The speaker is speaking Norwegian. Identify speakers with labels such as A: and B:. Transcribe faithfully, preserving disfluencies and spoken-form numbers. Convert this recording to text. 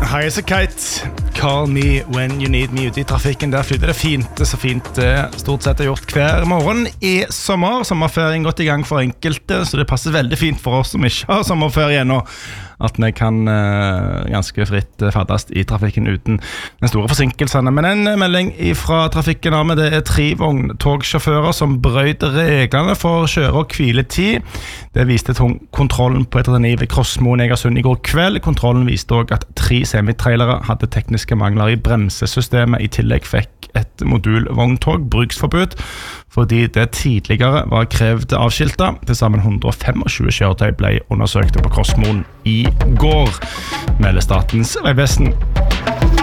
A: High as a kite, call me when you need me. Ute I trafikken der flyter det fint, det er så fint det stort sett er gjort hver morgen I sommer. Sommerferien gått I gang for enkelte, så det passer veldig fint for oss som ikke har sommerferie ennå, at vi kan uh, ganske fritt uh, fadast I trafikken uten den store forsinkelsene. Men en melding fra trafikken av med det er tre vogntogsjåfører som brøyt reglene for kjøre- og hviletid. Det viste kontrollen på et reni ved Krossmoen Egersund I går kveld. Kontrollen viste også at tre semitrailere hadde tekniske mangler I bremsesystemet. I tillegg fikk et modulvogntog bruksforbud fordi det tidligere var krevd avskilta. Til sammen hundre og tjuefem kjøretøy ble undersøkt på Krossmoen I går, melder Statens Vegvesen.